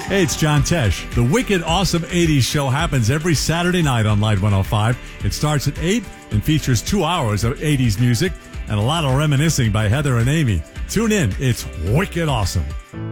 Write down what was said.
Hey, it's John Tesh. The Wicked Awesome 80s show happens every Saturday night on Light 105. It starts at 8 and features 2 hours of 80s music and a lot of reminiscing by Heather and Amy. Tune in. It's wicked awesome.